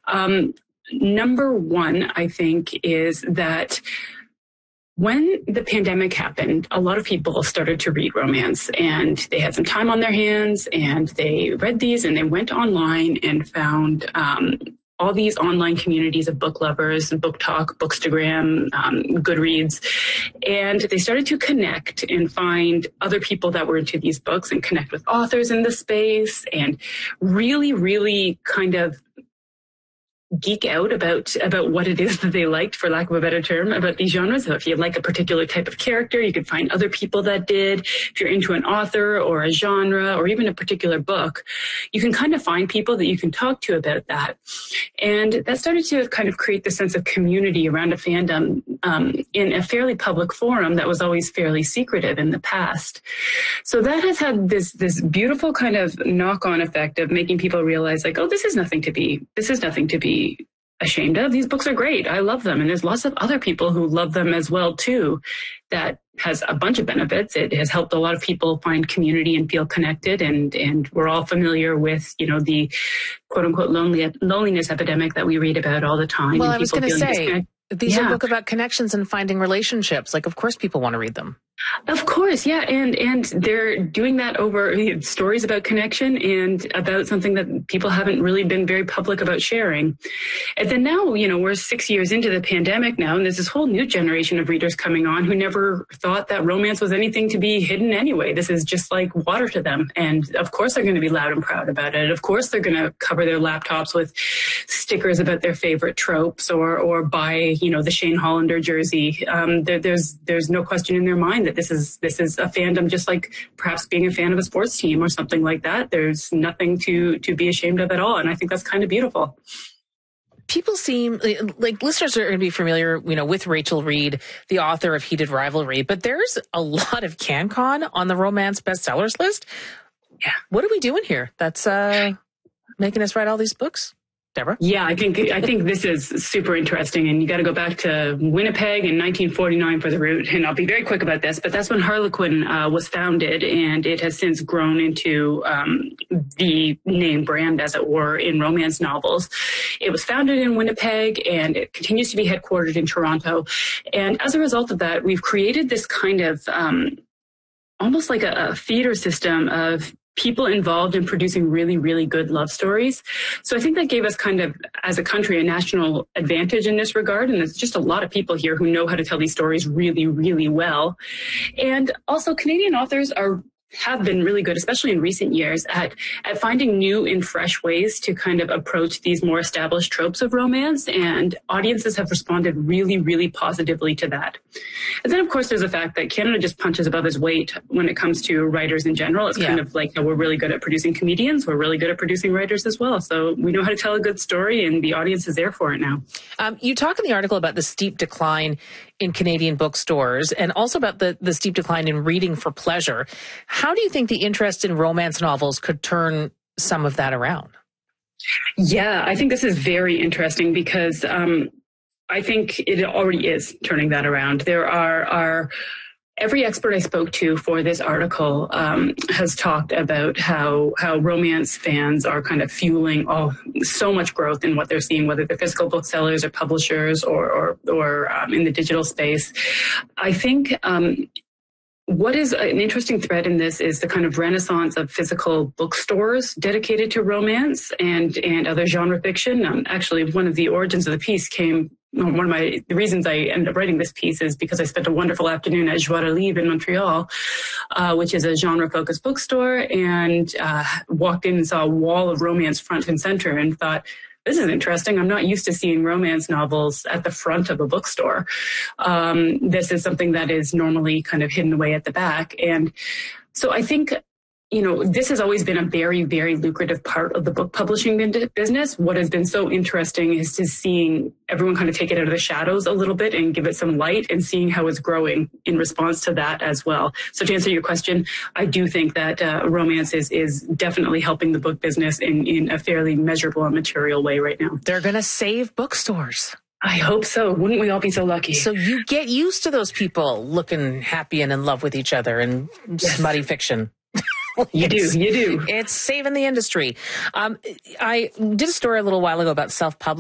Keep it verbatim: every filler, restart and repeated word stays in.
Um, number one, I think, is that when the pandemic happened, a lot of people started to read romance, and they had some time on their hands, and they read these, and they went online and found um, all these online communities of book lovers, Book Talk, Bookstagram, um, Goodreads, and they started to connect and find other people that were into these books and connect with authors in the space and really, really kind of geek out about about what it is that they liked, for lack of a better term, about these genres. So if you like a particular type of character, you could find other people that did. If you're into an author or a genre or even a particular book, you can kind of find people that you can talk to about that. And that started to kind of create the sense of community around a fandom um, in a fairly public forum that was always fairly secretive in the past. So that has had this this beautiful kind of knock-on effect of making people realize, like, oh, this is nothing to be, this is nothing to be ashamed of. These books are great. I love them. And there's lots of other people who love them as well, too. That has a bunch of benefits. It has helped a lot of people find community and feel connected. And, and we're all familiar with, you know, the quote unquote lonely, loneliness epidemic that we read about all the time. Well, and I was going to say, these yeah. are books about connections and finding relationships. Like, of course, people want to read them. Of course, yeah, and and they're doing that over stories about connection and about something that people haven't really been very public about sharing. And then now, you know, we're six years into the pandemic now, and there's this whole new generation of readers coming on who never thought that romance was anything to be hidden anyway. This is just like water to them, and of course they're going to be loud and proud about it. Of course they're going to cover their laptops with stickers about their favorite tropes, or or buy, you know, the Shane Hollander jersey. Um, there, there's there's no question in their mind that this is this is a fandom, just like perhaps being a fan of a sports team or something like that. There's nothing to to be ashamed of at all, and I think that's kind of beautiful. People seem like listeners are going to be familiar, you know, with Rachel Reed, the author of Heated Rivalry, but there's a lot of CanCon on the romance bestsellers list. Yeah, what are we doing here? That's uh, making us write all these books. Deborah? Yeah, I think I think this is super interesting, and you got to go back to Winnipeg in nineteen forty-nine for the root. And I'll be very quick about this, but that's when Harlequin uh, was founded, and it has since grown into um, the name brand, as it were, in romance novels. It was founded in Winnipeg, and it continues to be headquartered in Toronto. And as a result of that, we've created this kind of um, almost like a, a theater system of people involved in producing really, really good love stories. So I think that gave us kind of, as a country, a national advantage in this regard. And there's just a lot of people here who know how to tell these stories really, really well. And also Canadian authors are have been really good, especially in recent years, at at finding new and fresh ways to kind of approach these more established tropes of romance, and audiences have responded really, really positively to that. And then, of course, there's the fact that Canada just punches above its weight when it comes to writers in general. It's yeah. kind of like, you know, we're really good at producing comedians. We're really good at producing writers as well. So we know how to tell a good story, and the audience is there for it now. Um, you talk in the article about the steep decline in Canadian bookstores, and also about the, the steep decline in reading for pleasure. How do you think the interest in romance novels could turn some of that around? Yeah, I think this is very interesting because um, I think it already is turning that around. There are, are every expert I spoke to for this article um, has talked about how how romance fans are kind of fueling all so much growth in what they're seeing, whether they're physical booksellers or publishers or or, or um, in the digital space. I think um, what is an interesting thread in this is the kind of renaissance of physical bookstores dedicated to romance and and other genre fiction. Um, actually, one of the origins of the piece came. One of my the reasons I ended up writing this piece is because I spent a wonderful afternoon at Joie de Livre in Montreal, uh, which is a genre-focused bookstore, and uh, walked in and saw a wall of romance front and center and thought, this is interesting. I'm not used to seeing romance novels at the front of a bookstore. Um, this is something that is normally kind of hidden away at the back. And so I think, you know, this has always been a very, very lucrative part of the book publishing business. What has been so interesting is to seeing everyone kind of take it out of the shadows a little bit and give it some light, and seeing how it's growing in response to that as well. So to answer your question, I do think that uh, romance is, is definitely helping the book business in, in a fairly measurable and material way right now. They're going to save bookstores. I hope so. Wouldn't we all be so lucky? So you get used to those people looking happy and in love with each other and yes. smutty fiction. You do, you do. It's saving the industry. Um, I did a story a little while ago about self-publishing.